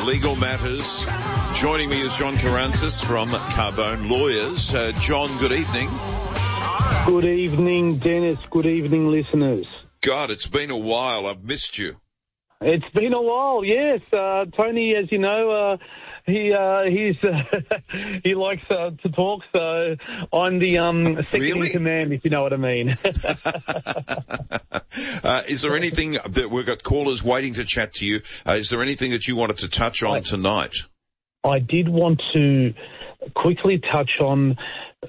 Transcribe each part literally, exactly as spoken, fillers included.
legal matters. Joining me is John Karantzis from Carbone Lawyers. Uh, John, good evening. Good evening, Dennis. Good evening, listeners. God, it's been a while. I've missed you. It's been a while, yes. Uh, Tony, as you know, uh, he uh, he's uh, he likes uh, to talk, so I'm the um, second Really? in command, if you know what I mean. uh, is there anything that we've got callers waiting to chat to you? Uh, is there anything that you wanted to touch on I, tonight? I did want to quickly touch on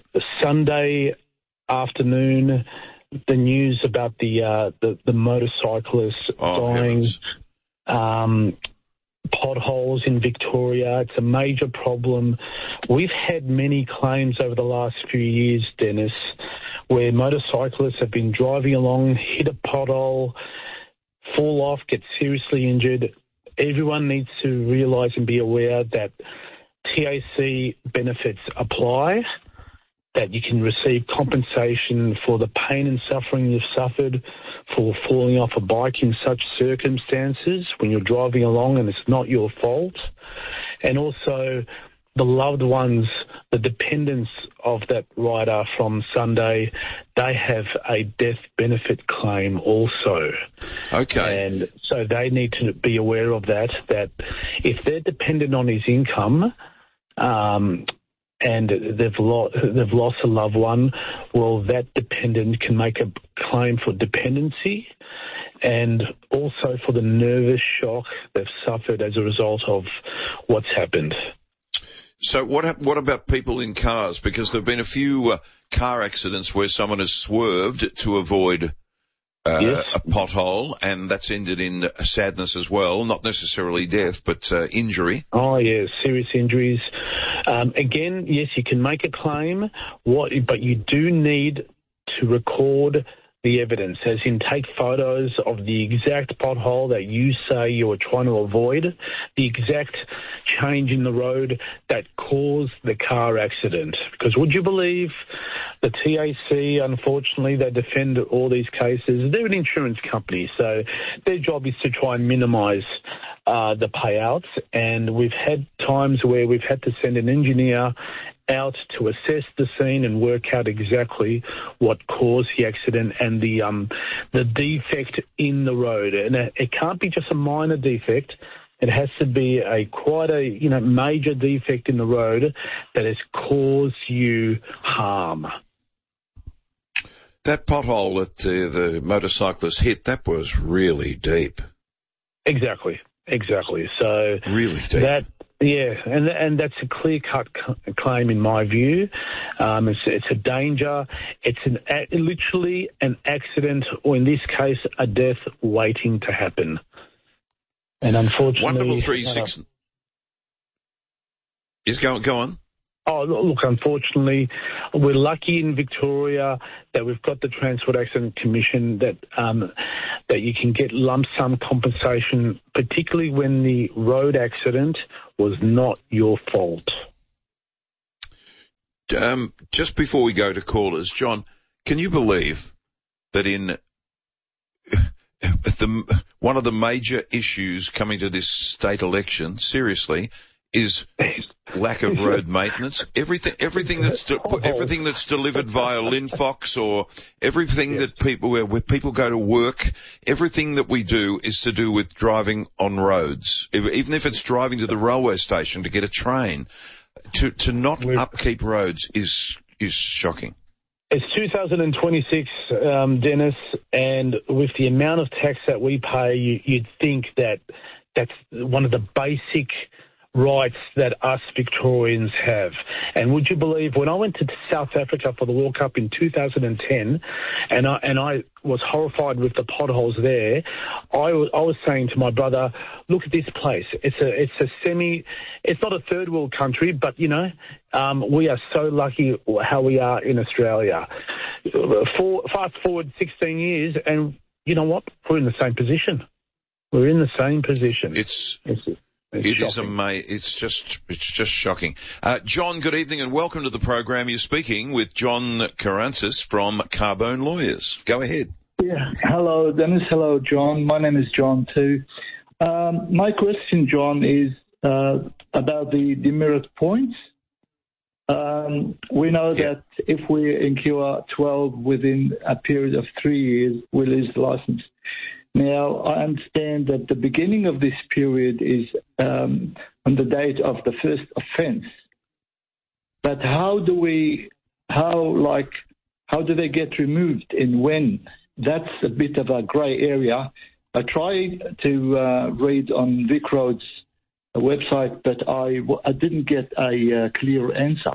Sunday afternoon, the news about the uh, the, the motorcyclists Oh, dying. heavens. Um, potholes in Victoria. It's a major problem. We've had many claims over the last few years, Dennis, where motorcyclists have been driving along, hit a pothole, fall off, get seriously injured. Everyone needs to realise and be aware that T A C benefits apply, that you can receive compensation for the pain and suffering you've suffered for falling off a bike in such circumstances when you're driving along and it's not your fault. And also the loved ones, the dependents of that rider from Sunday, they have a death benefit claim also. Okay. And so they need to be aware of that, that if they're dependent on his income, um, and they've lost, they've lost a loved one, well, that dependent can make a claim for dependency and also for the nervous shock they've suffered as a result of what's happened. So what what about people in cars? Because there have been a few uh, car accidents where someone has swerved to avoid uh, Yes. a pothole, and that's ended in sadness as well, not necessarily death, but uh, injury. Oh, yes, serious injuries. Um, again, yes, you can make a claim, what, but you do need to record the evidence, as in take photos of the exact pothole that you say you were trying to avoid, the exact change in the road that caused the car accident. Because would you believe the T A C, unfortunately, they defend all these cases. They're an insurance company, so their job is to try and minimise uh, the payouts. And we've had times where we've had to send an engineer out to assess the scene and work out exactly what caused the accident and the um, the defect in the road. And it, it can't be just a minor defect. It has to be a quite a you know major defect in the road that has caused you harm. That pothole that the, the motorcyclist hit, that was really deep. Exactly, exactly. So Really deep. that. Yeah, and and that's a clear-cut c- claim in my view. Um, it's it's a danger. It's an a, literally an accident, or in this case, a death waiting to happen. And unfortunately, One double three six. Uh, Yes, go go on. oh, look, unfortunately, we're lucky in Victoria that we've got the Transport Accident Commission that um, that you can get lump sum compensation, particularly when the road accident was not your fault. Um, just before we go to callers, John, can you believe that in the one of the major issues coming to this state election, seriously, is lack of road maintenance. Everything, everything that's de- everything that's delivered via Linfox, or everything Yes. that people where, where people go to work, everything that we do is to do with driving on roads. If, even if it's driving to the railway station to get a train, to to not We're- upkeep roads is is shocking. It's two thousand twenty-six, um, Dennis, and with the amount of tax that we pay, you, you'd think that that's one of the basic rights that us Victorians have. And would you believe, when I went to South Africa for the World Cup in two thousand ten, and I, and I was horrified with the potholes there, I was, I was saying to my brother, look at this place. It's a it's a semi, it's not a third world country, but, you know, um, we are so lucky how we are in Australia. For, fast forward sixteen years, and you know what? We're in the same position. We're in the same position. It's It's, it's It is shocking. amazing. It's just, it's just shocking. Uh, John, good evening and welcome to the program. You're speaking with John Karantzis from Carbone Lawyers. Go ahead. Yeah. Hello, Dennis. Hello, John. My name is John too. Um, my question, John, is uh, about the demerit points. Um, we know Yeah. that if we incur twelve within a period of three years, we lose the license. Now, I understand that the beginning of this period is um, on the date of the first offence. But how do we, how like, how do they get removed and when? That's a bit of a grey area. I tried to uh, read on Vic Road's website, but I, I didn't get a uh, clear answer.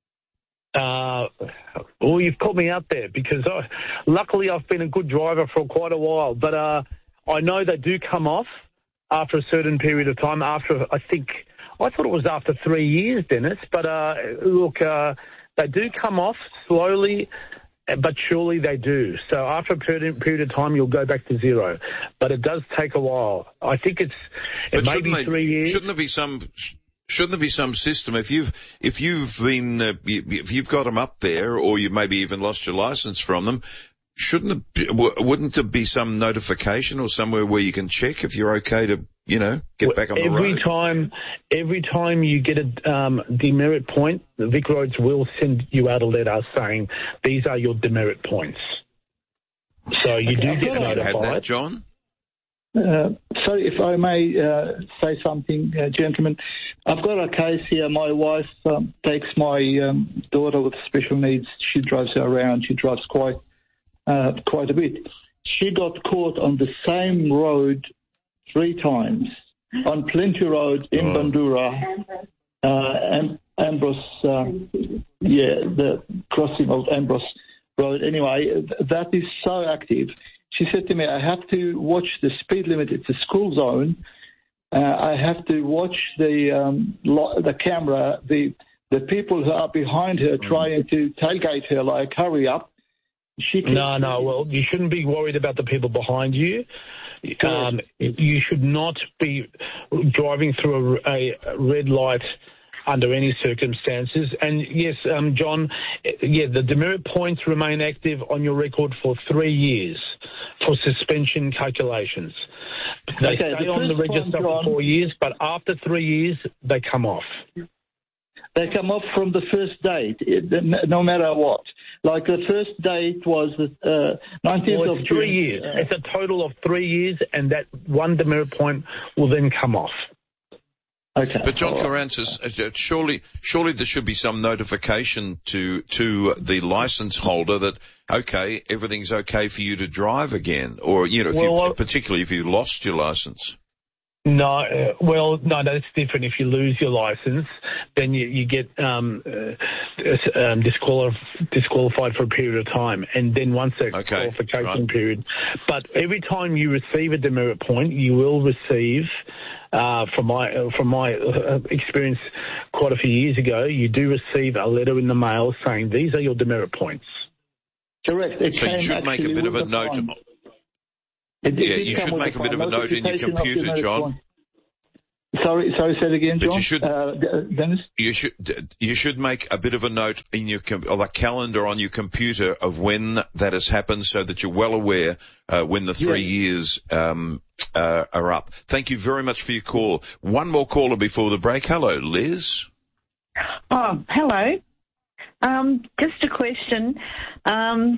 Uh, well, you've caught me out there because I, luckily I've been a good driver for quite a while, but uh, I know they do come off after a certain period of time. After, I think, I thought it was after three years, Dennis, but uh, look, uh, they do come off slowly, but surely they do. So after a period, period of time, you'll go back to zero, but it does take a while. I think it's, it may be they, three years. Shouldn't there be some... Shouldn't there be some system if you've if you've been uh, if you've got them up there, or you maybe even lost your license from them? Shouldn't there be, wouldn't there be some notification or somewhere where you can check if you're okay to you know get well, back on the every road? time every time you get a um, demerit point, the Vic Roads will send you out a letter saying these are your demerit points. So you Okay, do get Have you had notified. that, John? Uh, so if I may uh, say something, uh, gentlemen, I've got a case here. My wife um, takes my um, daughter with special needs. She drives her around. She drives quite uh, quite a bit. She got caught on the same road three times, on Plenty Road in Oh. Bandura, uh, Am- Ambrose, uh, yeah, the crossing of Ambrose Road. Anyway, th- that is so active. She said to me, I have to watch the speed limit. It's a school zone. Uh, I have to watch the um, lo- the camera, the the people who are behind her trying to tailgate her, like, hurry up. She keeps- No, no. Well, you shouldn't be worried about the people behind you. Um, you should not be driving through a, a red light under any circumstances. And yes, um, John, yeah, the demerit points remain active on your record for three years for suspension calculations. They Okay, stay the on the first register one, for John- four years, but after three years, they come off. They come off from the first date, it, no matter what. Like the first date was the uh, nineteenth Well, of it's June. three years. Uh, It's a total of three years, and that one demerit point will then come off. okay. But John all right. Carantis, uh, surely, surely there should be some notification to to the license holder that okay, everything's okay for you to drive again, or you know, if Well, you, uh, particularly if you lost your license. No, uh, well, no, that's different. If you lose your license, then you, you get um, uh, um, disqualif- disqualified for a period of time, and then once that Okay, qualification right. period. But every time you receive a demerit point, you will receive, uh, from my uh, from my uh, experience, quite a few years ago, you do receive a letter in the mail saying these are your demerit points. Correct. It So you came should make a actually bit of with a the note. fine. It did- Yeah, did you come should with make a fine bit of a note in your notification of computer, demerit John. point. Sorry, sorry, say it again, But John. you should- uh, D- Dennis? You should you should make a bit of a note in your com- or a calendar on your computer of when that has happened, so that you're well aware uh, when the three Yes. years um, uh, are up. Thank you very much for your call. One more caller before the break. Hello, Liz. Oh, hello. Um, just a question. Um,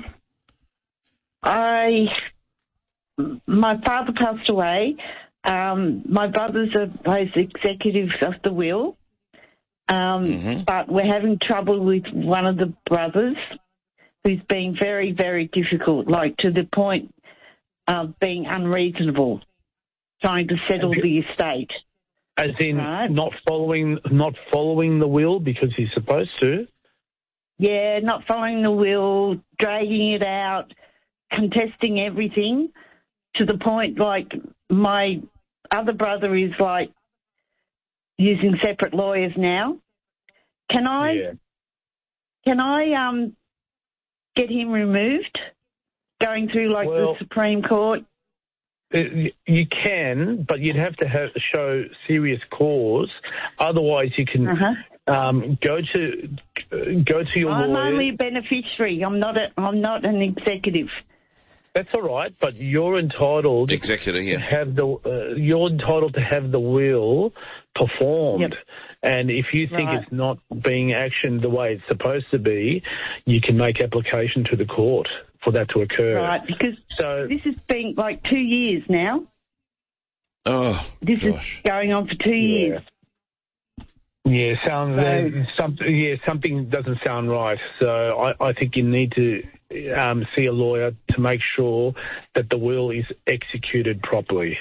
I, my father passed away. Um, my brothers are both executives of the will, um, Mm-hmm. but we're having trouble with one of the brothers who's being very, very difficult, like to the point of being unreasonable, trying to settle the estate. As in, Right. not following not following the will because he's supposed to. Yeah, not following the will, dragging it out, contesting everything to the point like my other brother is like using separate lawyers now. Can I Yeah. can I um get him removed? Going through like Well- the Supreme Court? Uh, You can, but you'd have to have, show serious cause. Otherwise, you can Uh-huh. um, go to go to your I'm lawyer. only a beneficiary. I'm not a I'm not an executive. That's all right, but you're entitled Executor, yeah. to have the uh, you're entitled to have the will performed. Yep. And if you think Right. it's not being actioned the way it's supposed to be, you can make application to the court for that to occur. Right, because So this has been like two years now. Oh, This gosh. is going on for two years. yeah, sounds So- uh, something. Yeah, something doesn't sound right. So I, I think you need to um, see a lawyer to make sure that the will is executed properly.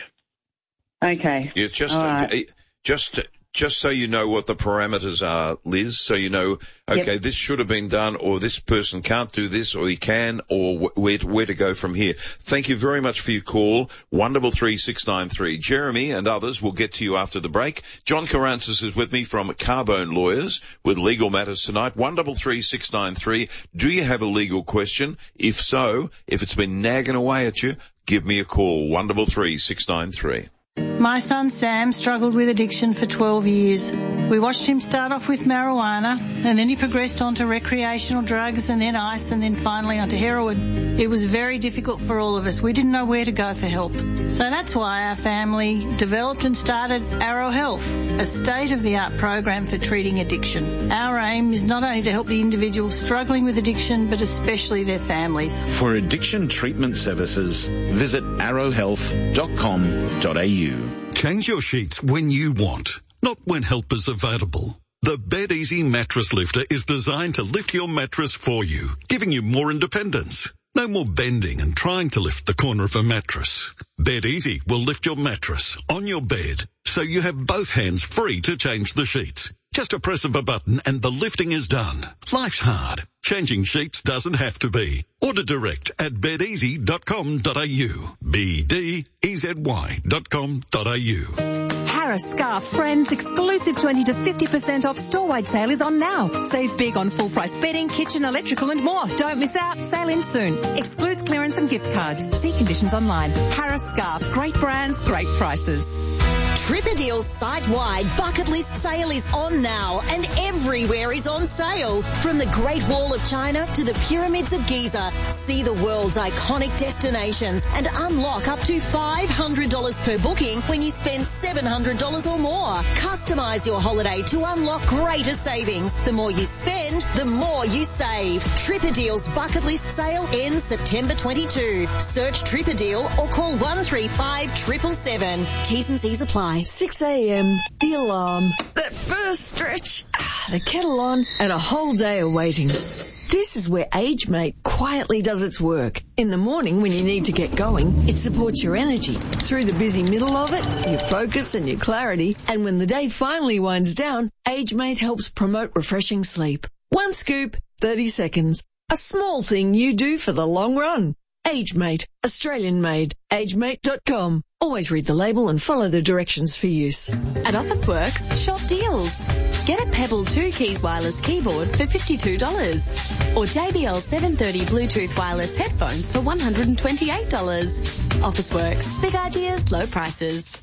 Okay. Yeah, just, All right. just, just so you know what the parameters are, Liz, so you know, okay, Yep. this should have been done, or this person can't do this, or he can, or wh- where to, where to go from here. Thank you very much for your call. one double three six nine three. Jeremy and others will get to you after the break. John Carancis is with me from Carbone Lawyers with Legal Matters tonight. one double three six nine three. Do you have a legal question? If so, if it's been nagging away at you, give me a call. one double three six nine three. My son Sam struggled with addiction for twelve years. We watched him start off with marijuana, and then he progressed on to recreational drugs, and then ice, and then finally onto heroin. It was very difficult for all of us. We didn't know where to go for help. So that's why our family developed and started Arrow Health, a state-of-the-art program for treating addiction. Our aim is not only to help the individual struggling with addiction, but especially their families. For addiction treatment services, visit arrow health dot com dot a u. Change your sheets when you want, not when help is available. The BedEasy Mattress Lifter is designed to lift your mattress for you, giving you more independence. No more bending and trying to lift the corner of a mattress. BedEasy will lift your mattress on your bed, so you have both hands free to change the sheets. Just a press of a button and the lifting is done. Life's hard. Changing sheets doesn't have to be. Order direct at bed easy dot com dot a u. B D E Z Y dot com dot a u. Harris Scarf Friends exclusive twenty to fifty percent off store-wide sale is on now. Save big on full-price bedding, kitchen, electrical and more. Don't miss out. Sale ends soon. Excludes clearance and gift cards. See conditions online. Harris Scarf. Great brands, great prices. Tripadeal's site-wide bucket list sale is on now, and everywhere is on sale. From the Great Wall of China to the Pyramids of Giza, see the world's iconic destinations and unlock up to five hundred dollars per booking when you spend seven hundred dollars or more. Customize your holiday to unlock greater savings. The more you spend, the more you save. Tripadeal's bucket list sale ends September twenty-second. Search Tripadeal or call one three five seven seven seven. T's and C's apply. six a.m, the alarm, that first stretch, ah, the kettle on, and a whole day of waiting. This is where AgeMate quietly does its work. In the morning when you need to get going, it supports your energy. Through the busy middle of it, your focus and your clarity. And when the day finally winds down, AgeMate helps promote refreshing sleep. One scoop, thirty seconds. A small thing you do for the long run. AgeMate, Australian made. agemate dot com. Always read the label and follow the directions for use. At Officeworks, shop deals. Get a Pebble two Keys wireless keyboard for fifty-two dollars. Or J B L seven thirty Bluetooth wireless headphones for one hundred twenty-eight dollars. Officeworks. Big ideas, low prices.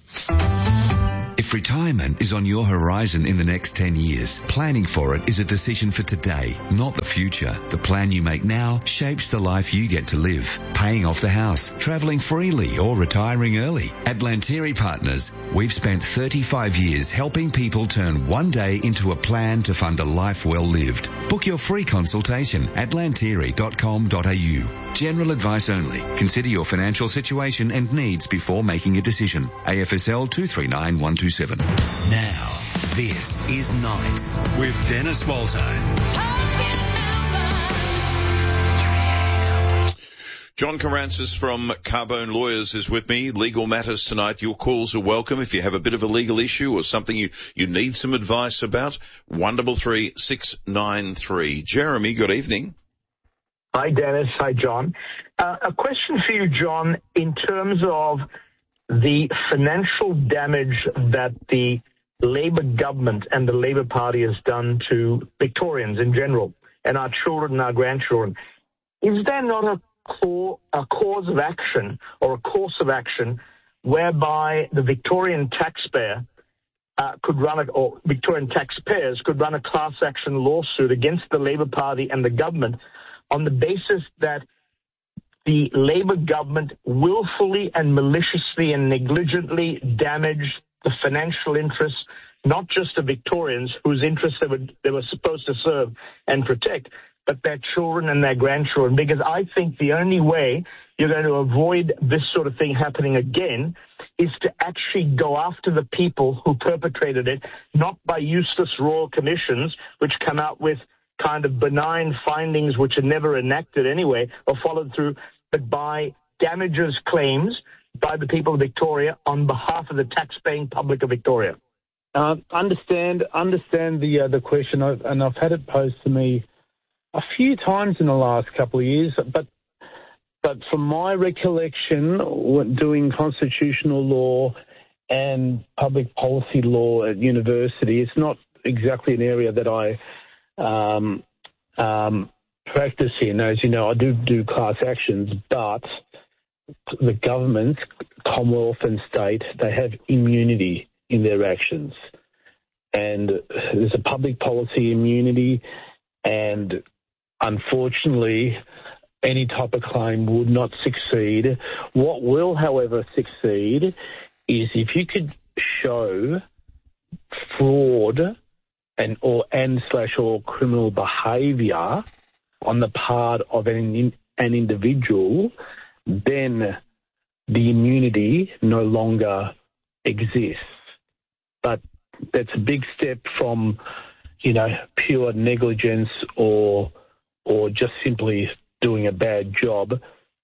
If retirement is on your horizon in the next ten years, planning for it is a decision for today, not the future. The plan you make now shapes the life you get to live. Paying off the house, travelling freely or retiring early. At Lantieri Partners, we've spent thirty-five years helping people turn one day into a plan to fund a life well lived. Book your free consultation at lantieri dot com dot a u. General advice only. Consider your financial situation and needs before making a decision. A F S L two three nine one two seven. Now, this is Nights with Dennis Walter. John Carancis from Carbone Lawyers is with me. Legal Matters tonight. Your calls are welcome. If you have a bit of a legal issue or something you, you need some advice about, one double three six nine three. Jeremy, good evening. Hi, Dennis. Hi, John. Uh, a question for you, John, in terms of the financial damage that the Labour government and the Labour Party has done to Victorians in general and our children and our grandchildren. Is there not a, core, a cause of action or a course of action whereby the Victorian taxpayer uh, could run, a, or Victorian taxpayers could run a class action lawsuit against the Labour Party and the government on the basis that the the Labor government willfully and maliciously and negligently damaged the financial interests, not just of Victorians whose interests they were, they were supposed to serve and protect, but their children and their grandchildren. Because I think the only way you're going to avoid this sort of thing happening again is to actually go after the people who perpetrated it, not by useless royal commissions, which come out with kind of benign findings which are never enacted anyway or followed through, but by damages claims by the people of Victoria on behalf of the tax-paying public of Victoria. Uh, understand understand the uh, the question, I've, and I've had it posed to me a few times in the last couple of years, but but from my recollection, doing constitutional law and public policy law at university, it's not exactly an area that I um, um, practice in. As you know, I do do class actions, but the government, Commonwealth and state, they have immunity in their actions. And there's a public policy immunity, and unfortunately, any type of claim would not succeed. What will, however, succeed is if you could show fraud and or and slash or criminal behaviour on the part of an an individual, then the immunity no longer exists. But that's a big step from, you know, pure negligence or or just simply doing a bad job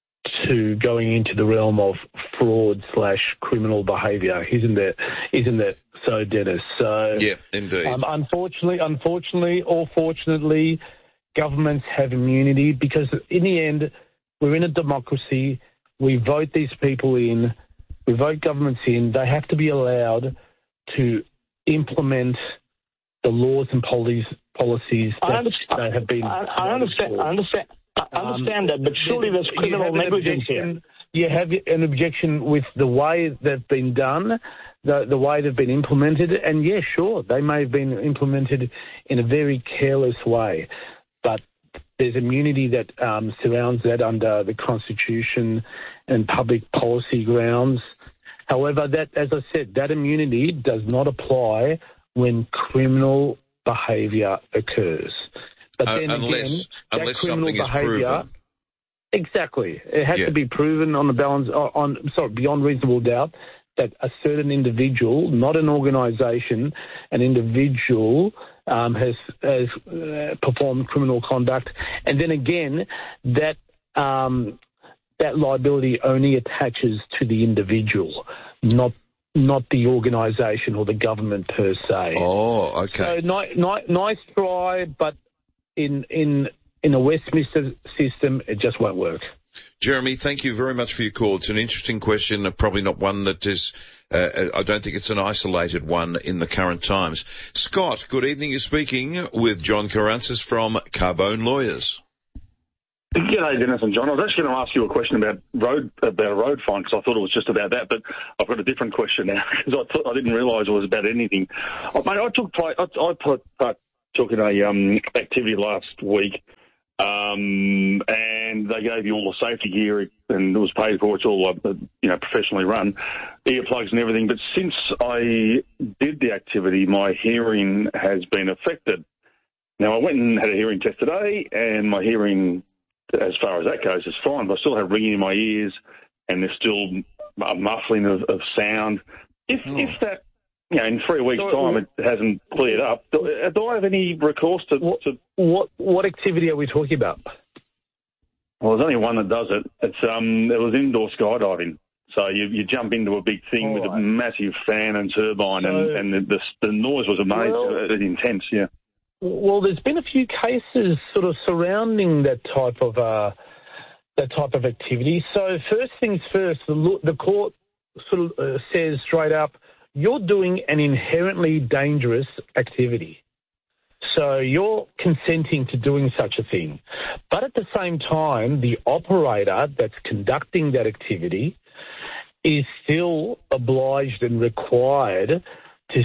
to going into the realm of fraud slash criminal behaviour. Isn't that isn't that so, Dennis? So yeah, indeed. Um, unfortunately, unfortunately, or fortunately, governments have immunity because in the end, we're in a democracy. We vote these people in. We vote governments in. They have to be allowed to implement the laws and policies policies that they have been. I, I understand. I understand. I understand um, that, but surely there's criminal negligence here. You have an objection with the way they've been done, the the way they've been implemented, and yeah, sure, they may have been implemented in a very careless way, but there's immunity that um, surrounds that under the Constitution and public policy grounds. However, that, as I said, that immunity does not apply when criminal behaviour occurs. But then uh, unless, again, unless that criminal something is behaviour, proven. Exactly. It has yeah. to be proven on the balance, on sorry, beyond reasonable doubt, that a certain individual, not an organisation, an individual um, has, has uh, performed criminal conduct. And then again, that um, that liability only attaches to the individual, not not the organisation or the government per se. Oh, okay. So ni- ni- nice try, but in in in a Westminster system, it just won't work. Jeremy, thank you very much for your call. It's an interesting question, probably not one that is, uh, I don't think it's an isolated one in the current times. Scott, good evening. You're speaking with John Karantzis from Carbone Lawyers. G'day, Dennis and John. I was actually going to ask you a question about road about a road fine because I thought it was just about that, but I've got a different question now because I, thought, I didn't realise it was about anything. I, mate, I took I, I put, part, took in a um, activity last week, um, and they gave you all the safety gear and it was paid for. It's all uh, you know professionally run, earplugs and everything. But since I did the activity, my hearing has been affected. Now I went and had a hearing test today, and my hearing, as far as that goes, is fine, but I still have ringing in my ears and there's still a muffling of, of sound. If oh. if that, you know, in three weeks' so, time it hasn't cleared up, do, do I have any recourse to what, to... what what activity are we talking about? Well, there's only one that does it. It's um, it was indoor skydiving. So you you jump into a big thing All with right. a massive fan and turbine, so, and, and the, the the noise was amazing, well, uh, intense, yeah. Well, there's been a few cases sort of surrounding that type of uh, that type of activity. So first things first, the, the court sort of uh, says straight up, you're doing an inherently dangerous activity. So you're consenting to doing such a thing. But at the same time, the operator that's conducting that activity is still obliged and required to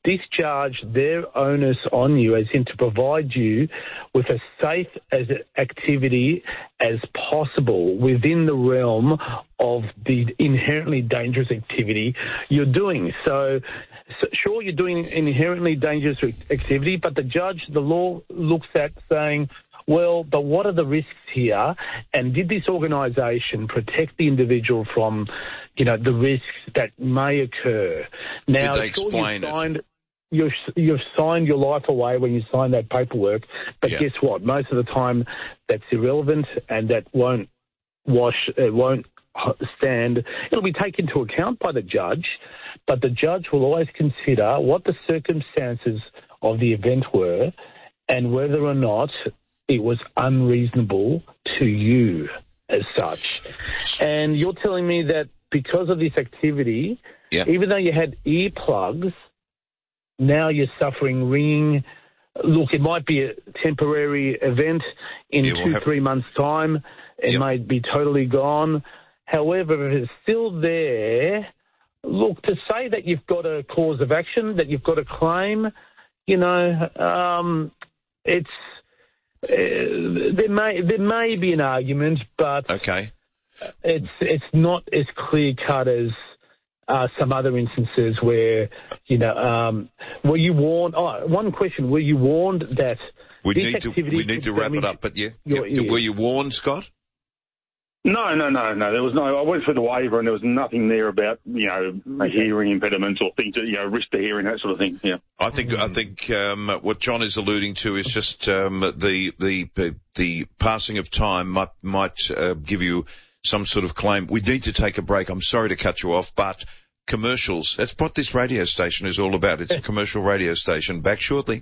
discharge their onus on you, as in to provide you with a safe as activity as possible within the realm of the inherently dangerous activity you're doing. So, so sure, you're doing an inherently dangerous activity, but the judge, the law looks at saying, well, but what are the risks here? And did this organisation protect the individual from, you know, the risks that may occur? Now, did they explain sure, you signed, it? You've, you've signed your life away when you sign that paperwork, but Yeah. guess what? Most of the time, that's irrelevant, and that won't wash, it won't stand. It'll be taken into account by the judge, but the judge will always consider what the circumstances of the event were and whether or not it was unreasonable to you as such. And you're telling me that because of this activity, yeah. even though you had earplugs, now you're suffering ringing. Look, it might be a temporary event. In Yeah, we'll two, have- three months' time, it Yep. may be totally gone. However, if it's still there, look, to say that you've got a cause of action, that you've got a claim, you know, um, it's uh, there may there may be an argument, but Okay. it's it's not as clear cut as uh, some other instances where, you know, um, were you warned? Oh, one question: were you warned that We this need to activity we need could to wrap it damage up, but yeah. your yeah. ears? Were you warned, Scott? No, no, no, no. There was no. I went through the waiver, and there was nothing there about, you know, hearing impediments or things, you know, risk to hearing, that sort of thing. Yeah. I think I think um, what John is alluding to is just um, the the the passing of time might might uh, give you some sort of claim. We need to take a break. I'm sorry to cut you off, but commercials. That's what this radio station is all about. It's a commercial radio station. Back shortly.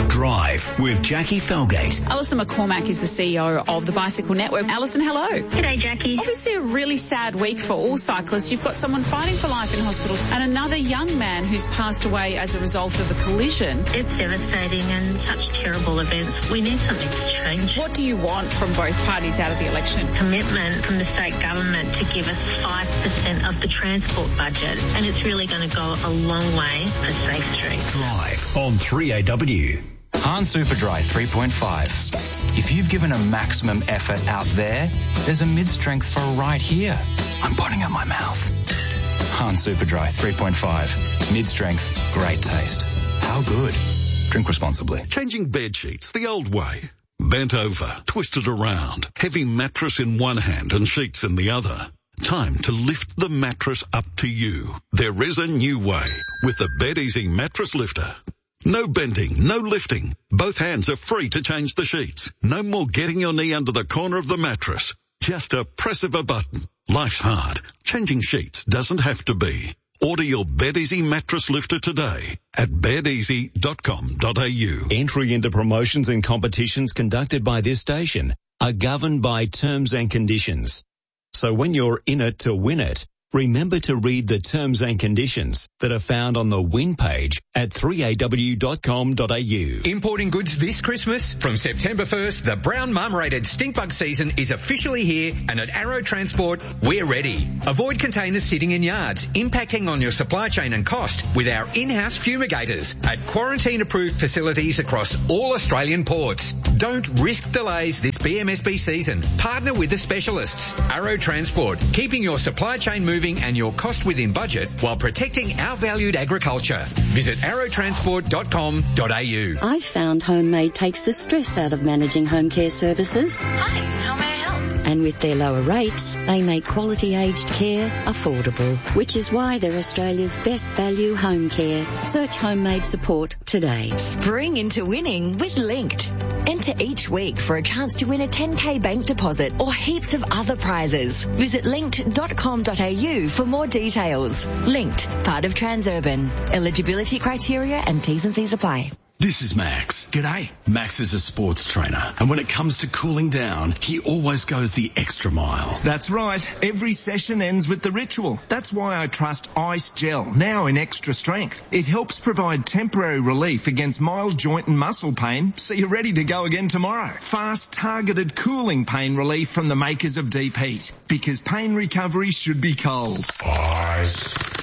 Drive with Jackie Felgate. Alison McCormack is the C E O of the Bicycle Network. Alison, hello. G'day, Jackie. Obviously a really sad week for all cyclists. You've got someone fighting for life in hospital and another young man who's passed away as a result of a collision. It's devastating and such terrible events. We need something to change. What do you want from both parties out of the election? Commitment from the state government to give us five percent of the transport budget, and it's really going to go a long way for Safe Street. Drive on three A W. Han Superdry three point five. If you've given a maximum effort out there, there's a mid-strength for right here. I'm putting out my mouth. Han Superdry three point five. Mid-strength, great taste. How good? Drink responsibly. Changing bed sheets the old way. Bent over, twisted around, heavy mattress in one hand and sheets in the other. Time to lift the mattress up to you. There is a new way with the Bed Easy Mattress Lifter. No bending, no lifting. Both hands are free to change the sheets. No more getting your knee under the corner of the mattress. Just a press of a button. Life's hard. Changing sheets doesn't have to be. Order your Bed Easy Mattress Lifter today at bed easy dot com dot a u. Entry into promotions and competitions conducted by this station are governed by terms and conditions. So when you're in it to win it, remember to read the terms and conditions that are found on the win page at three a w dot com dot a u. Importing goods this Christmas? From September first, the brown marmorated stink bug season is officially here, and at Arrow Transport, we're ready. Avoid containers sitting in yards, impacting on your supply chain and cost with our in-house fumigators at quarantine-approved facilities across all Australian ports. Don't risk delays this B M S B season. Partner with the specialists. Arrow Transport, keeping your supply chain moving and your cost within budget while protecting our valued agriculture. Visit arrow transport dot com dot a u. I've found Homemade takes the stress out of managing home care services. Hi, how may I help? And with their lower rates, they make quality aged care affordable, which is why they're Australia's best value home care. Search Homemade support today. Spring into winning with Linked. Enter each week for a chance to win a ten K bank deposit or heaps of other prizes. Visit linked dot com dot a u for more details. Linked, part of Transurban. Eligibility criteria and T's and C's apply. This is Max. G'day. Max is a sports trainer, and when it comes to cooling down, he always goes the extra mile. That's right. Every session ends with the ritual. That's why I trust Ice Gel, now in extra strength. It helps provide temporary relief against mild joint and muscle pain, so you're ready to go again tomorrow. Fast, targeted cooling pain relief from the makers of Deep Heat, because pain recovery should be cold. Ice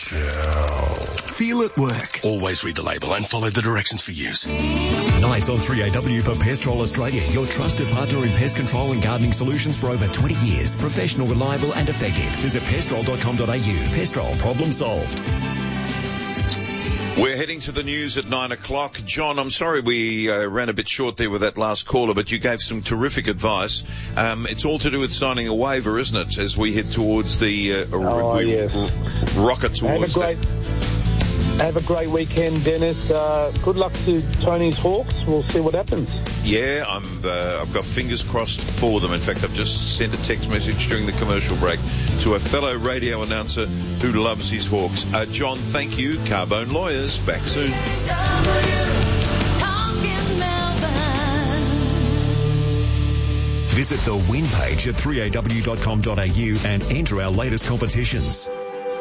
Gel. Feel it work. Always read the label and follow the directions for use. Nice on three A W for Pestrol Australia, your trusted partner in pest control and gardening solutions for over twenty years. Professional, reliable and effective. Visit pestrol dot com dot a u. Pestrol, problem solved. We're heading to the news at nine o'clock. John, I'm sorry we uh, ran a bit short there with that last caller, but you gave some terrific advice. Um, it's all to do with signing a waiver, isn't it, as we head towards the uh, oh, we yes. r- rocket towards have a great, that. Have a great weekend, Dennis. Uh, good luck to Tony's Hawks. We'll see what happens. Yeah, I'm, uh, I've got fingers crossed for them. In fact, I've just sent a text message during the commercial break to a fellow radio announcer who loves his Hawks. Uh, John, thank you. Carbone Lawyers, back soon. Visit the win page at three a w dot com dot a u and enter our latest competitions.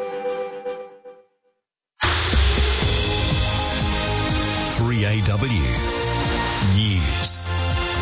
three A W News.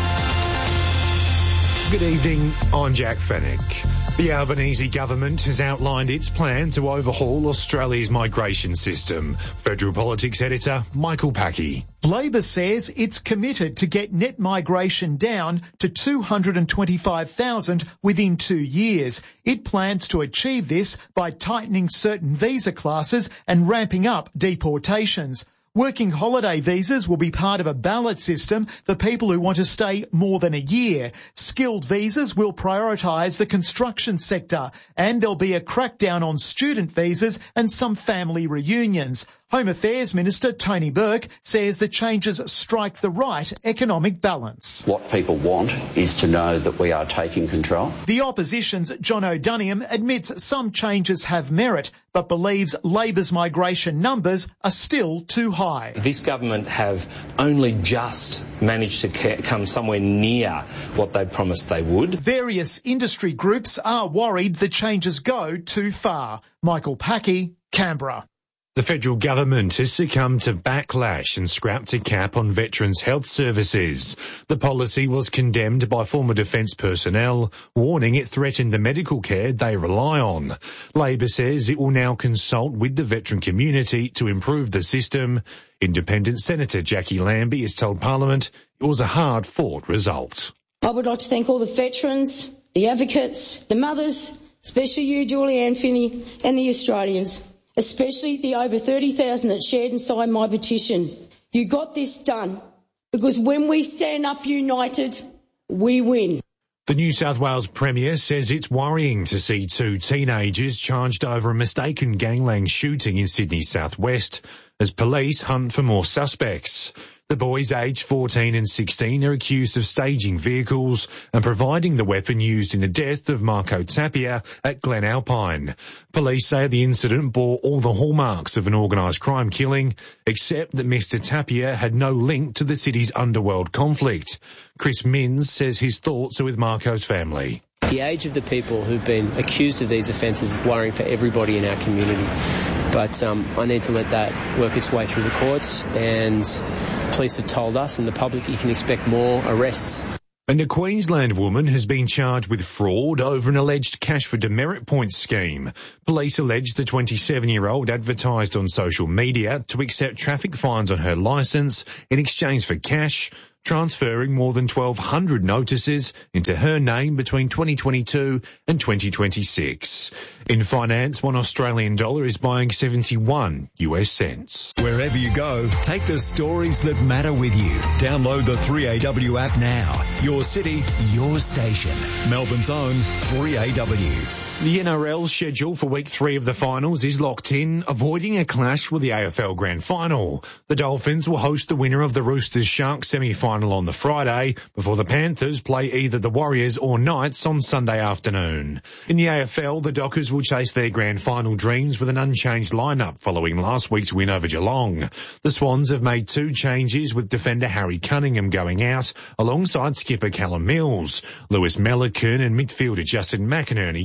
Good evening, I'm Jack Fennick. The Albanese government has outlined its plan to overhaul Australia's migration system. Federal Politics editor Michael Packey. Labor says it's committed to get net migration down to two hundred twenty-five thousand within two years. It plans to achieve this by tightening certain visa classes and ramping up deportations. Working holiday visas will be part of a ballot system for people who want to stay more than a year. Skilled visas will prioritise the construction sector, and there'll be a crackdown on student visas and some family reunions. Home Affairs Minister Tony Burke says the changes strike the right economic balance. What people want is to know that we are taking control. The opposition's John O'Duniam admits some changes have merit, but believes Labor's migration numbers are still too high. This government have only just managed to come somewhere near what they promised they would. Various industry groups are worried the changes go too far. Michael Packey, Canberra. The federal government has succumbed to backlash and scrapped a cap on veterans' health services. The policy was condemned by former defence personnel, warning it threatened the medical care they rely on. Labor says it will now consult with the veteran community to improve the system. Independent Senator Jackie Lambie has told Parliament it was a hard-fought result. I would like to thank all the veterans, the advocates, the mothers, especially you, Julianne Finney, and the Australians, especially the over thirty thousand that shared and signed my petition. You got this done, because when we stand up united, we win. The New South Wales Premier says it's worrying to see two teenagers charged over a mistaken gangland shooting in Sydney's southwest as police hunt for more suspects. The boys aged fourteen and sixteen are accused of staging vehicles and providing the weapon used in the death of Marco Tapia at Glen Alpine. Police say the incident bore all the hallmarks of an organised crime killing, except that Mister Tapia had no link to the city's underworld conflict. Chris Minns says his thoughts are with Marco's family. The age of the people who've been accused of these offences is worrying for everybody in our community. But um, I need to let that work its way through the courts, and police have told us and the public you can expect more arrests. And a Queensland woman has been charged with fraud over an alleged cash for demerit points scheme. Police allege the twenty-seven-year-old advertised on social media to accept traffic fines on her licence in exchange for cash, transferring more than twelve hundred notices into her name between twenty twenty-two and twenty twenty-six. In finance, one Australian dollar is buying seventy-one U S cents. Wherever you go, take the stories that matter with you. Download the three A W app now. Your city, your station. Melbourne's own three A W. The N R L schedule for week three of the finals is locked in, avoiding a clash with the A F L Grand Final. The Dolphins will host the winner of the Roosters-Sharks semi-final on the Friday, before the Panthers play either the Warriors or Knights on Sunday afternoon. In the A F L, the Dockers will chase their Grand Final dreams with an unchanged lineup following last week's win over Geelong. The Swans have made two changes, with defender Harry Cunningham going out, alongside skipper Callum Mills. Lewis Mellicone and midfielder Justin McInerney come in.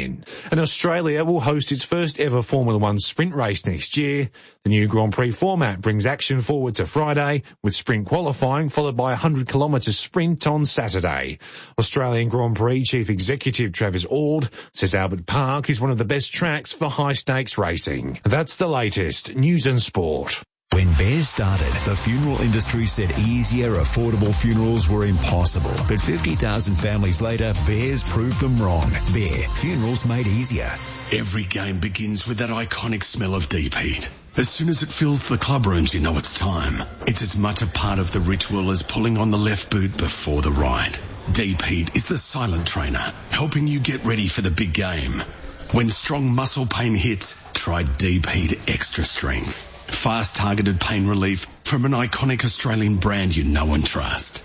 again. And Australia will host its first ever Formula One sprint race next year. The new Grand Prix format brings action forward to Friday, with sprint qualifying followed by a one hundred kilometre sprint on Saturday. Australian Grand Prix Chief Executive Travis Auld says Albert Park is one of the best tracks for high-stakes racing. That's the latest News and Sport. When Bears started, the funeral industry said easier, affordable funerals were impossible. But fifty thousand families later, Bears proved them wrong. Bear, funerals made easier. Every game begins with that iconic smell of deep heat. As soon as it fills the club rooms, you know it's time. It's as much a part of the ritual as pulling on the left boot before the right. Deep heat is the silent trainer, helping you get ready for the big game. When strong muscle pain hits, try Deep Heat Extra Strength. Fast targeted pain relief from an iconic Australian brand you know and trust.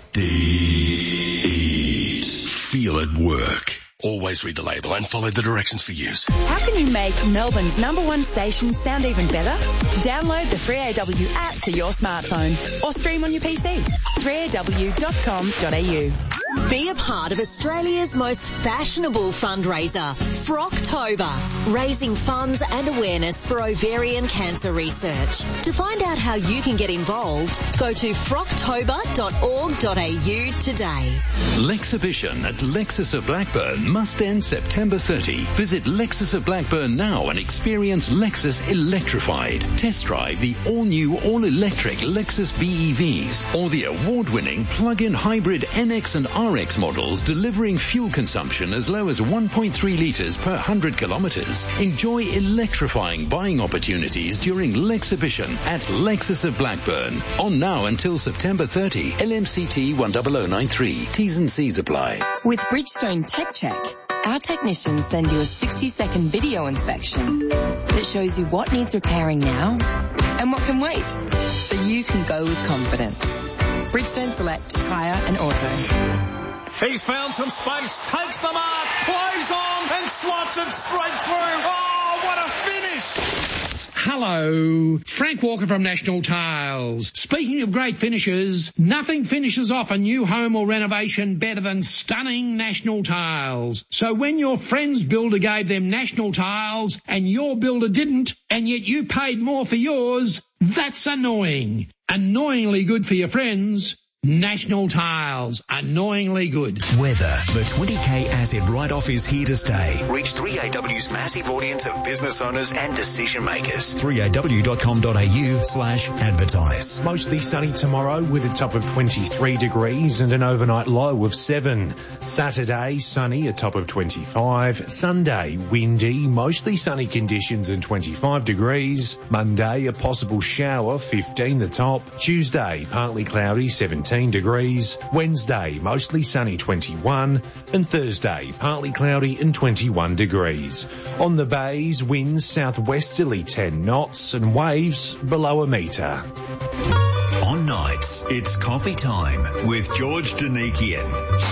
Deep. Feel it work. Always read the label and follow the directions for use. How can you make Melbourne's number one station sound even better? Download the three A W app to your smartphone or stream on your P C. three A W dot com dot A U. Be a part of Australia's most fashionable fundraiser, Frocktober, raising funds and awareness for ovarian cancer research. To find out how you can get involved, go to frocktober dot org dot A U today. Lexhibition at Lexus of Blackburn must end September thirtieth. Visit Lexus of Blackburn now and experience Lexus Electrified. Test drive the all-new, all-electric Lexus B E Vs or the award-winning plug-in hybrid N X and R X models delivering fuel consumption as low as one point three litres per one hundred kilometres. Enjoy electrifying buying opportunities during Lexhibition at Lexus of Blackburn. On now until September thirtieth. L M C T one zero zero nine three. T's and C's apply. With Bridgestone Tech Check, our technicians send you a sixty second video inspection that shows you what needs repairing now and what can wait, so you can go with confidence. Bridgestone Select Tyre and Auto. He's found some space, takes the mark, plays on and slots it straight through. Oh, what a finish! Hello, Frank Walker from National Tiles. Speaking of great finishes, nothing finishes off a new home or renovation better than stunning National Tiles. So when your friend's builder gave them National Tiles and your builder didn't, and yet you paid more for yours, that's annoying. Annoyingly good for your friends. National Tiles, annoyingly good. Weather. The twenty K asset write-off is here to stay. Reach three A W's massive audience of business owners and decision makers. three A W dot com dot A U slash advertise. Mostly sunny tomorrow with a top of twenty-three degrees and an overnight low of seven. Saturday, sunny, a top of twenty-five. Sunday, windy, mostly sunny conditions and twenty-five degrees. Monday, a possible shower, fifteen the top. Tuesday, partly cloudy, seventeen degrees. Wednesday, mostly sunny, twenty-one. And Thursday, partly cloudy and twenty-one degrees. On the bays, winds southwesterly ten knots and waves below a metre. On nights, it's coffee time with George Danikian.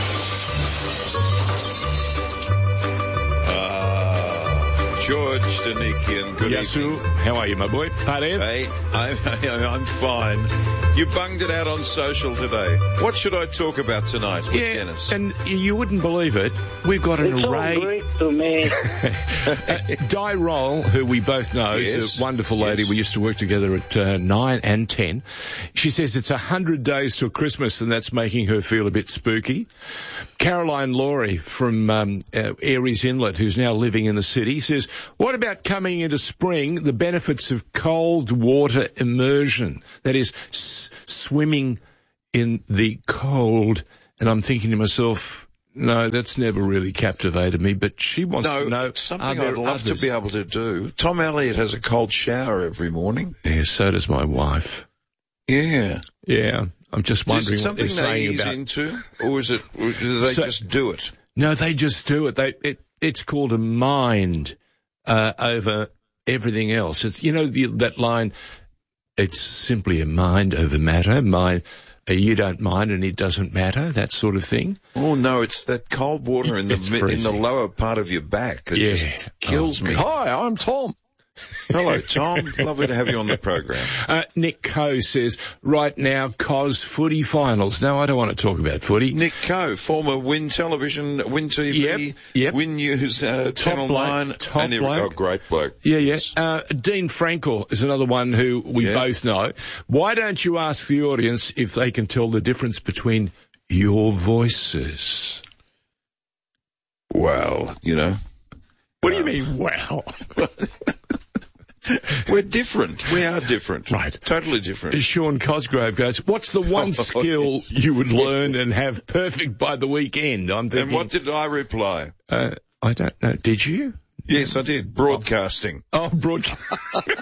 George Danikian, good Yasu, evening. How are you, my boy? Hi, Dave. Hey, I'm, I'm fine. You bunged it out on social today. What should I talk about tonight with yeah, Dennis? And you wouldn't believe it. We've got an it's array. All great to me. Di Roll, who we both know, yes. is a wonderful lady. Yes. We used to work together at uh, nine and ten. She says it's a hundred days till Christmas, and that's making her feel a bit spooky. Caroline Laurie from um, uh, Aries Inlet, who's now living in the city, says, what about coming into spring, the benefits of cold water immersion? That is, s- swimming in the cold. And I'm thinking to myself, no, that's never really captivated me, but she wants no, to know. Something I'd love others? to be able to do. Tom Elliott has a cold shower every morning. Yeah, so does my wife. Yeah. Yeah. I'm just wondering is it what they're something they saying ease about. into, or is it, or do they So- just do it? No, they just do it. They, it it's called a mind uh, over everything else. It's, you know, the, that line, it's simply a mind over matter. Mind, uh, you don't mind and it doesn't matter, that sort of thing. Oh, no, it's that cold water in the It's mid, in the freezing. lower part of your back that Yeah. just kills Oh, me. Hi, I'm Tom. Hello, Tom. Lovely to have you on the program. Uh, Nick Coe says, right now, Cos footy finals. No, I don't want to talk about footy. Nick Coe, former Win Television, Win T V, yep, yep. Win News, uh, Channel bloke, nine. Top and every, bloke. Oh, great bloke. Yeah, yeah. Uh, Dean Frankel is another one who we yeah. both know. Why don't you ask the audience if they can tell the difference between your voices? Well, you know. What uh, do you mean, wow? We're different. We are different. Right. Totally different. Sean Cosgrove goes, what's the one skill you would learn and have perfect by the weekend? I'm thinking. And what did I reply? Uh, I don't know. Did you? Yes, I did. Broadcasting. Oh, broadcasting.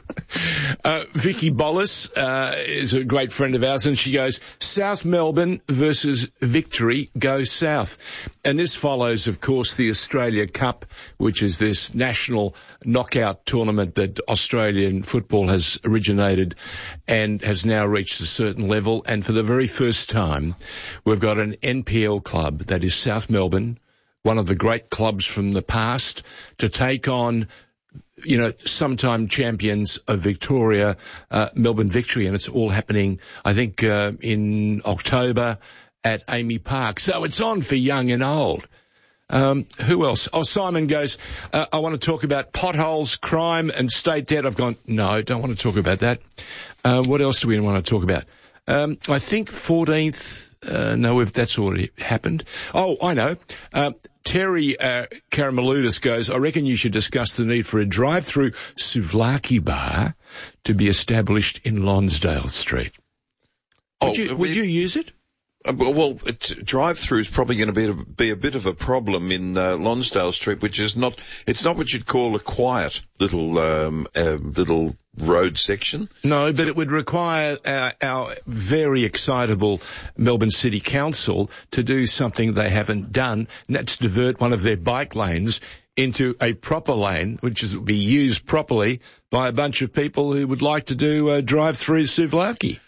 uh, Vicky Bollis uh, is a great friend of ours, and she goes, South Melbourne versus Victory, go South. And this follows, of course, the Australia Cup, which is this national knockout tournament that Australian football has originated and has now reached a certain level. And for the very first time, we've got an N P L club, that is South Melbourne, one of the great clubs from the past, to take on, you know, sometime champions of Victoria, uh, Melbourne Victory, and it's all happening, I think, uh, in October at Amy Park. So it's on for young and old. Um, who else? Oh, Simon goes, uh, I want to talk about potholes, crime and state debt. I've gone, no, don't want to talk about that. Uh, what else do we want to talk about? Um, I think fourteenth, uh, no, we've, that's already happened. Oh, I know. Uh, Terry uh, Karamaludis goes, I reckon you should discuss the need for a drive-through souvlaki bar to be established in Lonsdale Street. Would, oh, you, would we, you use it? Uh, well, it, drive-through is probably going to be a, be a bit of a problem in uh, Lonsdale Street, which is not, it's not what you'd call a quiet little, um, uh, little road section. No, but it would require our, our very excitable Melbourne City Council to do something they haven't done, and that's divert one of their bike lanes into a proper lane, which is be used properly by a bunch of people who would like to do uh, drive-through souvlaki.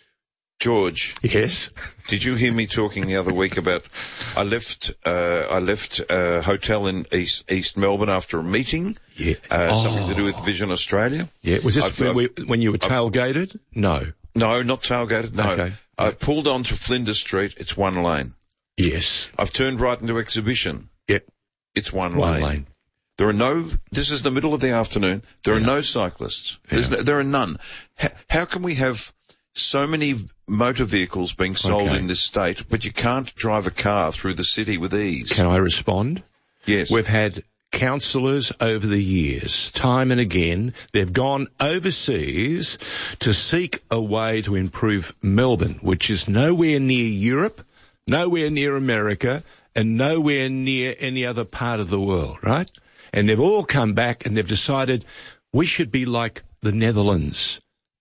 George. Yes. Did you hear me talking the other week about I left uh I left a hotel in East East Melbourne after a meeting? Yeah. Uh, oh. Something to do with Vision Australia. Yeah. Was this I've, when, we, I've, when you were tailgated? I've, no. No, not tailgated. No. Okay. I pulled onto Flinders Street. It's one lane. Yes. I've turned right into Exhibition. Yep. It's one, one lane. lane. There are no, this is the middle of the afternoon. There yeah. are no cyclists. Yeah. No, there are none. H- how can we have so many motor vehicles being sold okay. in this state, but you can't drive a car through the city with ease? Can I respond? Yes. We've had councillors over the years, time and again, they've gone overseas to seek a way to improve Melbourne, which is nowhere near Europe, nowhere near America, and nowhere near any other part of the world, right? And they've all come back and they've decided we should be like the Netherlands.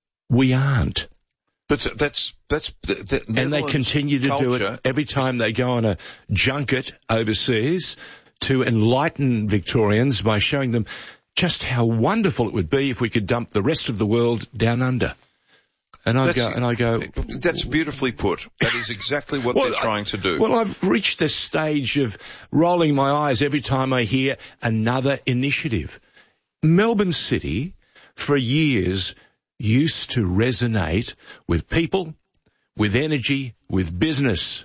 We aren't. But that's, that's, the, the and they continue to culture. do it every time they go on a junket overseas to enlighten Victorians by showing them just how wonderful it would be if we could dump the rest of the world down under. And I that's, go, and I go, that's beautifully put. That is exactly what well, they're trying to do. Well, I've reached this stage of rolling my eyes every time I hear another initiative. Melbourne City, for years, used to resonate with people, with energy, with business.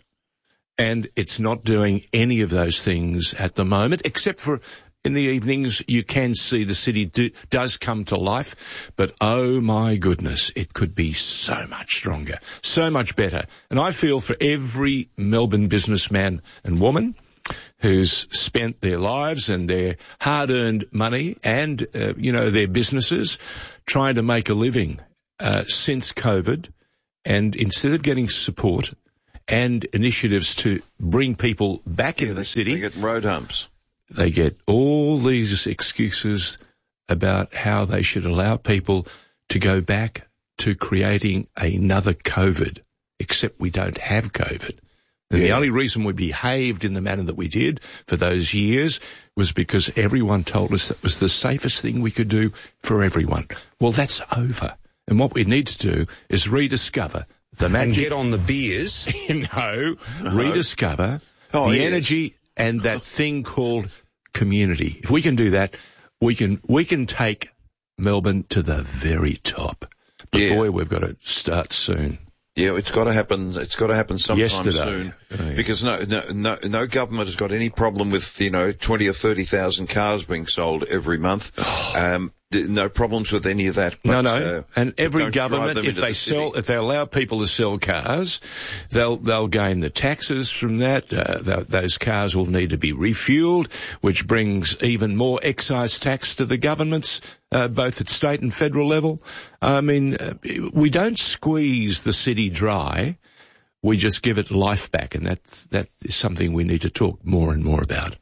And it's not doing any of those things at the moment, except for in the evenings you can see the city do, does come to life. But oh my goodness, it could be so much stronger, so much better. And I feel for every Melbourne businessman and woman who's spent their lives and their hard-earned money and, uh, you know, their businesses trying to make a living uh, since COVID, and instead of getting support and initiatives to bring people back yeah, into they, the city, they get road humps. They get all these excuses about how they should allow people to go back to creating another COVID, except we don't have COVID. And yeah. the only reason we behaved in the manner that we did for those years was because everyone told us that was the safest thing we could do for everyone. Well, that's over. And what we need to do is rediscover the magic. And get on the beers. no, no, rediscover oh, the yes. energy and that thing called community. If we can do that, we can, we can take Melbourne to the very top. But Yeah. boy, we've got to start soon. Yeah, it's got to happen. It's got to happen sometime Yesterday. soon, Oh, yeah. because no, no, no, no government has got any problem with you know twenty or thirty thousand cars being sold every month. Um, th- no problems with any of that. No, But, no. uh, and but every don't drive government, them if into they the sell, city. if they allow people to sell cars, they'll they'll gain the taxes from that. Uh, th- those cars will need to be refueled, which brings even more excise tax to the governments, uh, both at state and federal level. I mean, uh, we don't squeeze the city dry. We just give it life back, and that that is something we need to talk more and more about.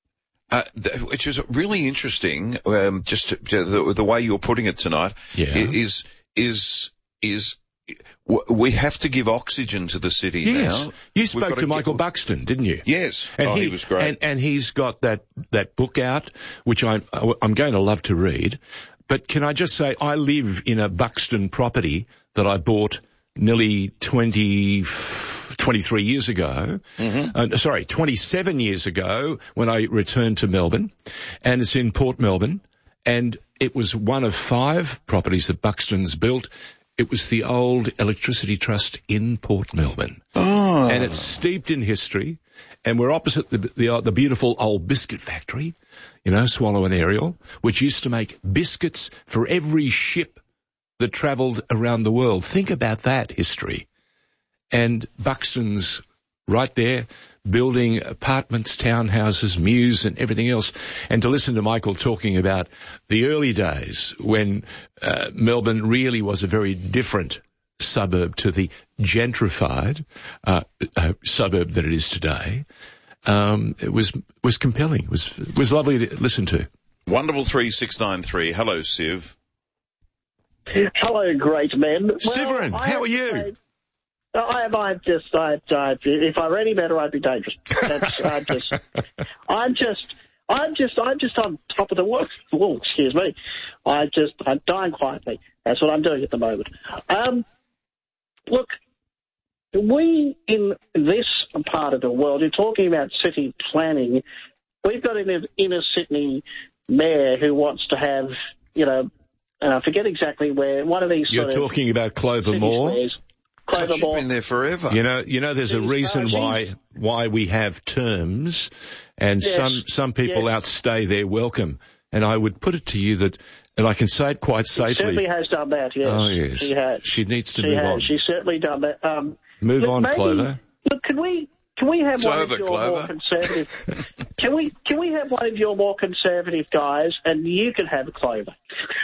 Uh, th- which is really interesting, um, just to, to the, the way you're putting it tonight, Yeah. i- is, is, is, w- we have to give oxygen to the city Yes. now. You We've spoke got to Michael Buxton, didn't you? Yes. And oh, he, was great. And, and he's got that, that book out, which I'm, I'm going to love to read. But can I just say, I live in a Buxton property that I bought nearly twenty, twenty-three years ago, Mm-hmm. uh, sorry, twenty-seven years ago when I returned to Melbourne, and it's in Port Melbourne, and it was one of five properties that Buxton's built. It was the old Electricity Trust in Port Melbourne. Oh. And it's steeped in history, and we're opposite the, the, the beautiful old biscuit factory, you know, Swallow and Ariel, which used to make biscuits for every ship that travelled around the world. Think about that history. And Buxton's right there, building apartments, townhouses, mews and everything else. And to listen to Michael talking about the early days when uh, Melbourne really was a very different suburb to the gentrified uh, uh, suburb that it is today, um, it was was compelling. It was, it was lovely to listen to. Wonderful three six nine three. Hello, Siv. Hello, great men. Well, Severin, I how have are you? to say, I, I just, I, I, if I were any better, I'd be dangerous. That's, I just, I'm just, I'm just, I'm just on top of the world. Oh, excuse me. I just, I'm dying quietly. That's what I'm doing at the moment. Um, look, we in this part of the world, you're talking about city planning. We've got an inner Sydney mayor who wants to have, you know, and I forget exactly where, one of these You're sort talking of about Clover city Moore? squares. Clover She's Moore. been there forever. You know, you know, there's a She's- reason uh, why she's- why we have terms, and Yes. some some people Yes. outstay their welcome. And I would put it to you that, and I can say it quite She certainly safely. has done that, yes. Oh yes, She has. She needs to She move has. on. She's certainly done that. Um, Move look, on, maybe, Clover. Look, can we can we have It's one over, of your Clover. more conservative? can we can we have one of your more conservative guys, and you can have Clover?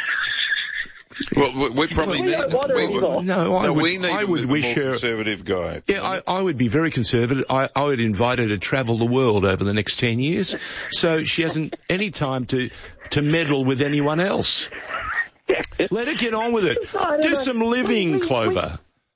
Well, we, we probably We need. don't want her we, anymore. No, I no, would, we need I a would more wish her. conservative guy. Yeah, I, I would be very conservative. I, I would invite her to travel the world over the next ten years, so she hasn't any time to to meddle with anyone else. Let her get on with it. Do some living, Clover.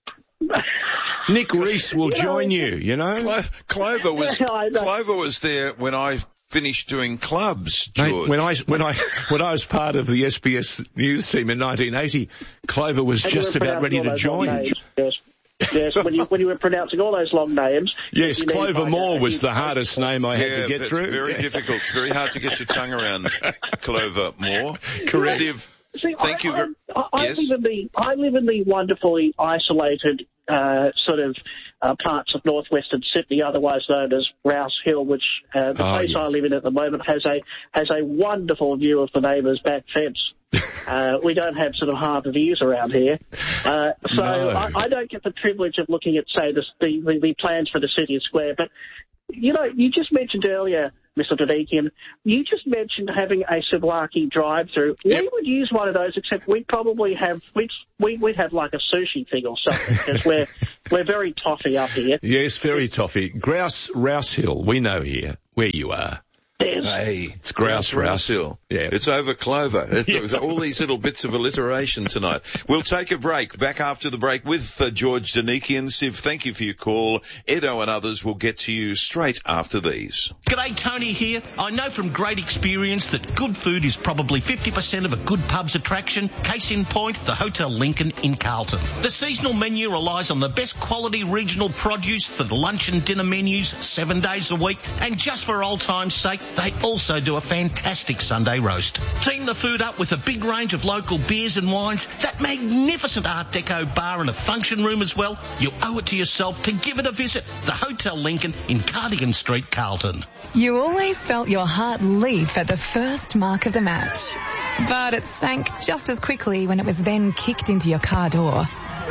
Nick Reese will join you, you know? Clo- Clover was Yeah, I know. Clover was there when I finished doing clubs, Mate, George. when I when I when I was part of the S B S News team in nineteen eighty, Clover was And you just were about ready pronouncing to all those long join. names, Yes. Yes, when you when you were pronouncing all those long names. Yes, you need to Clover find Moore out was who's the hardest name I had yeah, to get that's through. very Yeah. difficult. Very hard to get your tongue around, Clover Moore. Correct. Siv, See, thank I, you very I, I Yes? live in the I live in the wonderfully isolated uh, sort of uh, parts of northwestern Sydney, otherwise known as Rouse Hill, which uh, the Ah, place yes. I live in at the moment has a has a wonderful view of the neighbour's back fence. uh, we don't have sort of harbour views around here, uh, so No. I, I don't get the privilege of looking at, say, the, the the plans for the city square. But you know, you just mentioned earlier, Mister Dedekian, you just mentioned having a Souvlaki drive-through. Yep. We would use one of those, except we'd probably have we'd we, we'd have like a sushi thing or something, because we're we're very toffee up here. Yes, very toffee. Grouse Rouse Hill, we know here where you are. There's, Hey, It's Grouse Rouse Hill. Yeah. It's over Clover. It's all these little bits of alliteration tonight. We'll take a break. Back after the break with uh, George Dedekian. Siv, thank you for your call. Edo and others will get to you straight after these. G'day, Tony here. I know from great experience that good food is probably fifty percent of a good pub's attraction. Case in point, the Hotel Lincoln in Carlton. The seasonal menu relies on the best quality regional produce for the lunch and dinner menus seven days a week. And just for old time's sake, They also do a fantastic Sunday roast. Team the food up with a big range of local beers and wines, that magnificent Art Deco bar and a function room as well. You owe it to yourself to give it a visit. The Hotel Lincoln in Cardigan Street, Carlton. You always felt your heart leap at the first mark of the match, but it sank just as quickly when it was then kicked into your car door.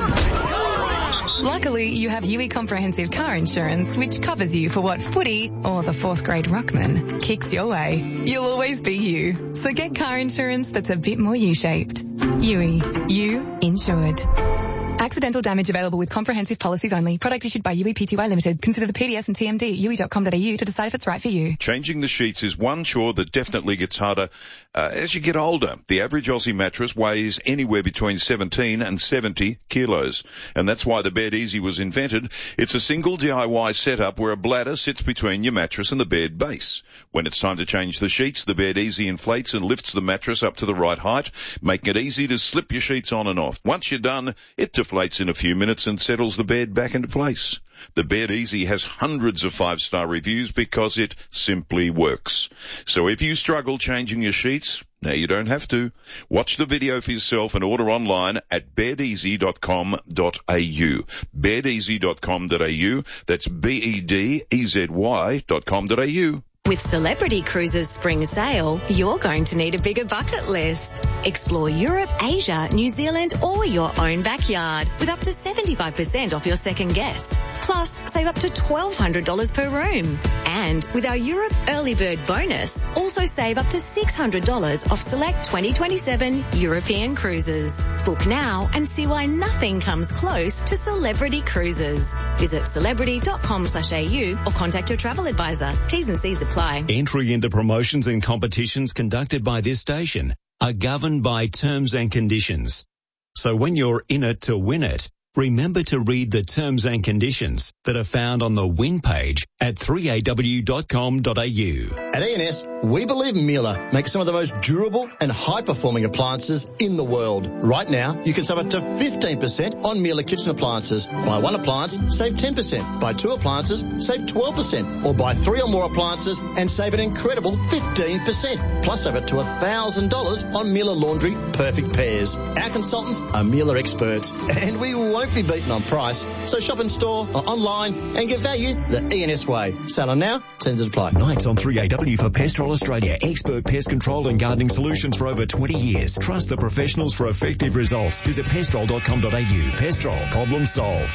Luckily, you have U E Comprehensive Car Insurance, which covers you for what footy or the fourth grade ruckman kicks your way. You'll always be you. So get car insurance that's a bit more U-shaped. U E. You insured. Accidental damage available with comprehensive policies only. Product issued by U E P T Y Limited. Consider the P D S and T M D at U E dot com dot A U to decide if it's right for you. Changing the sheets is one chore that definitely gets harder uh, as you get older. The average Aussie mattress weighs anywhere between seventeen and seventy kilos, and that's why the Bed Easy was invented. It's a single D I Y setup where a bladder sits between your mattress and the bed base. When it's time to change the sheets, the Bed Easy inflates and lifts the mattress up to the right height, making it easy to slip your sheets on and off. Once you're done, it deflates in a few minutes and settles the bed back into place. The Bed Easy has hundreds of five-star reviews because it simply works. So if you struggle changing your sheets, now you don't have to. Watch the video for yourself and order online at bed easy dot com dot A U. bed easy dot com dot A U. That's B E D E Z Y dot com dot A U. With Celebrity Cruises Spring Sale, you're going to need a bigger bucket list. Explore Europe, Asia, New Zealand, or your own backyard with up to seventy-five percent off your second guest. Plus, save up to twelve hundred dollars per room. And with our Europe Early Bird bonus, also save up to six hundred dollars off select twenty twenty-seven European cruises. Book now and see why nothing comes close to Celebrity Cruises. Visit celebrity dot com slash A U or contact your travel advisor. T's and C's apply. Entry into promotions and competitions conducted by this station are governed by terms and conditions. So when you're in it to win it, remember to read the terms and conditions that are found on the win page at three A W dot com dot A U. At E and S, we believe Miele makes some of the most durable and high-performing appliances in the world. Right now, you can save up to fifteen percent on Miele kitchen appliances. Buy one appliance, save ten percent. Buy two appliances, save twelve percent. Or buy three or more appliances and save an incredible fifteen percent. Plus, save up to one thousand dollars on Miele Laundry Perfect Pairs. Our consultants are Miele experts, and we won't be beaten on price. So shop in store or online and get value the E and S way. Sale on now, terms apply. Nights on three A W for Pestrol Australia. Expert pest control and gardening solutions for over twenty years. Trust the professionals for effective results. Visit pestrol dot com dot A U. Pestrol, problem solved.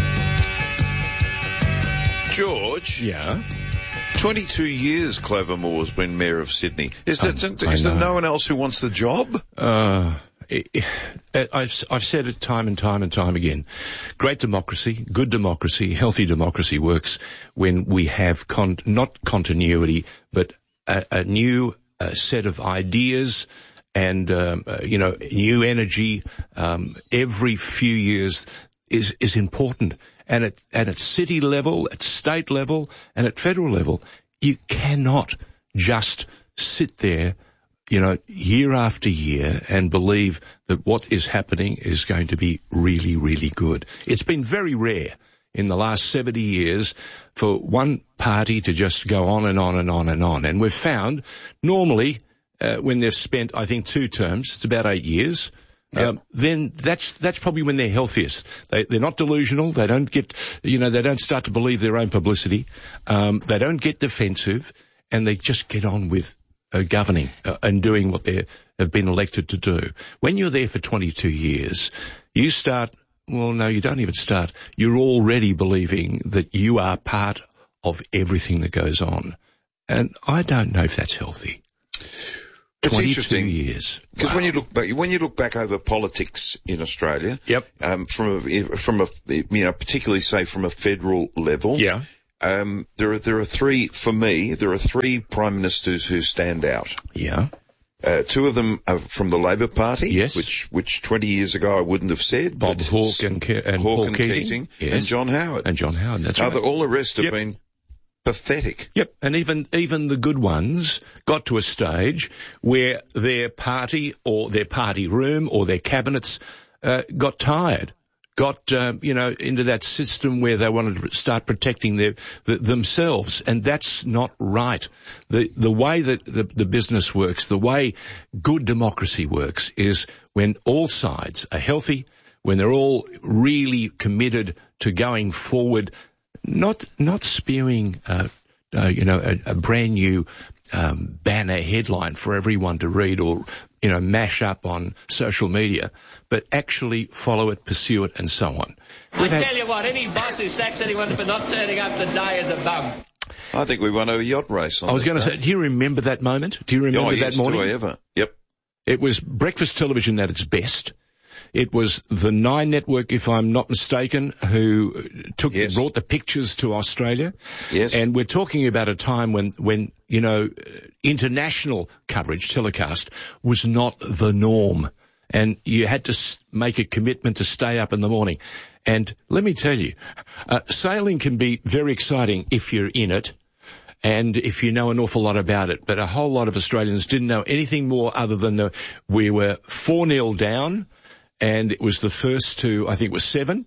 George? Yeah? twenty-two years Clover Moore's been Mayor of Sydney. Is there, Um, is there I know. no one else who wants the job? Uh, I've, I've said it time and time and time again. Great democracy, good democracy, healthy democracy works when we have con- not continuity, but a, a new uh, set of ideas and, um, uh, you know, new energy um, every few years is, is important. And at, and at city level, at state level, and at federal level, you cannot just sit there, you know, year after year and believe that what is happening is going to be really, really good. It's been very rare in the last seventy years for one party to just go on and on and on and on. And we've found normally uh, when they've spent, I think, two terms, it's about eight years, Yep. Um, then that's that's probably when they're healthiest. They, they're not delusional. They don't get, you know, they don't start to believe their own publicity. Um, they don't get defensive, and they just get on with uh, governing uh, and doing what they have been elected to do. When you're there for twenty-two years, you start. Well, no, you don't even start. You're already believing that you are part of everything that goes on, and I don't know if that's healthy. It's twenty-two interesting years. because Wow. when you look back, when you look back over politics in Australia, Yep. um, from a, from a, you know, particularly say from a federal level, Yeah. um, there are there are three for me. There are three prime ministers who stand out. Yeah. Uh, two of them are from the Labor Party, Yes. which which twenty years ago I wouldn't have said. Bob but Hawke and, Ke- and Hawke Paul and Keating, Keating yes. and John Howard. And John Howard, that's Other, right. all the rest have Yep. been pathetic. Yep, and even even the good ones got to a stage where their party or their party room or their cabinets uh, got tired got, um, you know, into that system where they wanted to start protecting their, the, themselves, and that's not right. The the way that the, the business works, the way good democracy works, is when all sides are healthy, when they're all really committed to going forward, not not spewing, uh, uh, you know, a, a brand new um, banner headline for everyone to read or, you know, mash up on social media, but actually follow it, pursue it, and so on. I tell you what, any boss who sacks anyone for not turning up to die is a bum. I think we won a yacht race on I was going to say, do you remember that moment? Do you remember oh, that yes, morning? Do I ever? Yep. It was breakfast television at its best. It was the Nine Network, if I'm not mistaken, who took yes. brought the pictures to Australia. Yes. And we're talking about a time when, when you know, international coverage, telecast, was not the norm. And you had to make a commitment to stay up in the morning. And let me tell you, uh, sailing can be very exciting if you're in it and if you know an awful lot about it. But a whole lot of Australians didn't know anything more other than the, we were four nil down. And it was the first to, I think it was seven.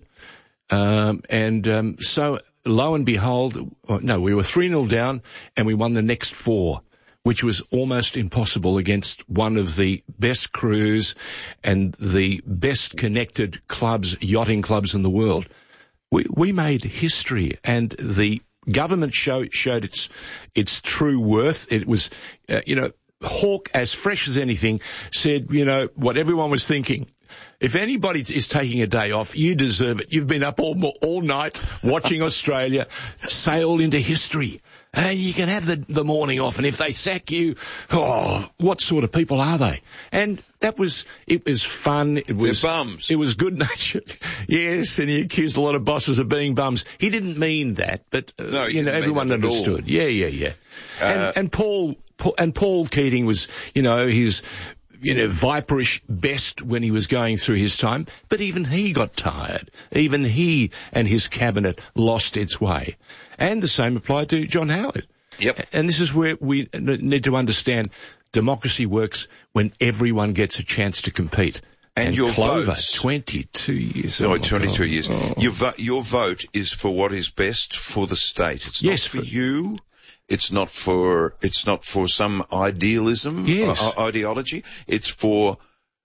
Um, and um, so, lo and behold, oh, no, we were three nil down and we won the next four, which was almost impossible against one of the best crews and the best connected clubs, yachting clubs in the world. We, we made history, and the government show, showed its, its true worth. It was, uh, you know, Hawke, as fresh as anything, said, you know, what everyone was thinking. If anybody is taking a day off, you deserve it. You've been up all all night watching Australia sail into history. And you can have the, the morning off. And if they sack you, oh, what sort of people are they? And that was, it was fun. It was, They're bums. It was good natured. Yes. And he accused a lot of bosses of being bums. He didn't mean that, but, uh, no, you know, everyone understood. Yeah, yeah, yeah. Uh, and, and Paul, Paul, and Paul Keating was, you know, his, you know, viperish best when he was going through his time, but even he got tired. Even he and his cabinet lost its way. And the same applied to John Howard. Yep. And this is where we need to understand democracy works when everyone gets a chance to compete. And, and your Clover, votes. twenty-two years. No, oh twenty-two God. years. Oh. Your, vo- your vote is for what is best for the state. It's yes, not for, for you. It's not for, it's not for some idealism, yes. uh, ideology. It's for,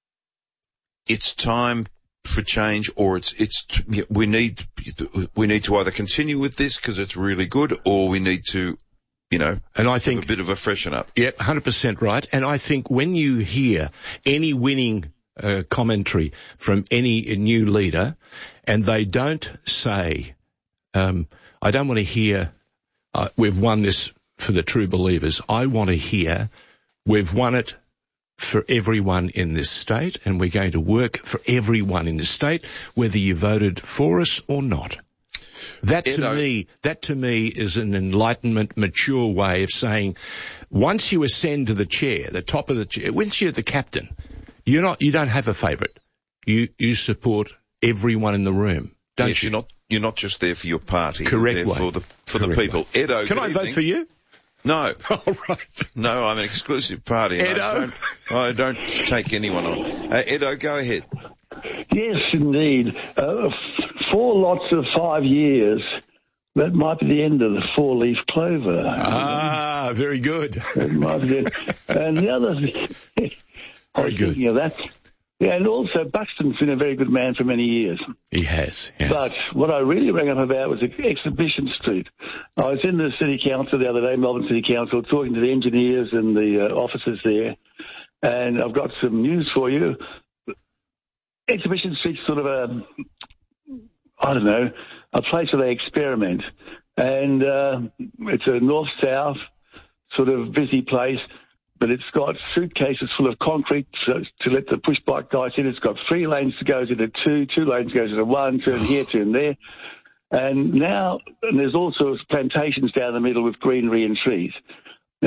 it's time for change, or it's, it's, we need, we need to either continue with this because it's really good, or we need to, you know, and I think have a bit of a freshen up. Yeah, one hundred percent right. And I think when you hear any winning uh, commentary from any new leader, and they don't say, um, I don't want to hear, Uh, we've won this for the true believers. I want to hear we've won it for everyone in this state, and we're going to work for everyone in this state, whether you voted for us or not. That to Edo. me, that to me is an enlightenment, mature way of saying, once you ascend to the chair, the top of the chair, once you're the captain, you're not, you don't have a favourite. You you support everyone in the room. Don't yes, you? you're not, you're not just there for your party. Correct You're there way. for the, for Correct the people. way. Edo, Can good I evening. vote for you? No. All right. No, I'm an exclusive party. And Edo. I don't, I don't take anyone on. Uh, Edo, go ahead. Yes, indeed. Uh, f- four lots of five years. That might be the end of the four-leaf clover. Ah, very good. That might be it. And the other thing, I was thinking of that. Yeah, and also Buxton's been a very good man for many years. He has. Yes. But what I really rang up about was Exhibition Street. I was in the City Council the other day, Melbourne City Council, talking to the engineers and the uh, officers there, and I've got some news for you. Exhibition Street's sort of a, I don't know, a place where they experiment. And uh, it's a north-south sort of busy place, but it's got suitcases full of concrete to, to let the push-bike guys in. It's got three lanes to go into two, two lanes goes into one, turn here, turn there. And now, and there's also plantations down the middle with greenery and trees.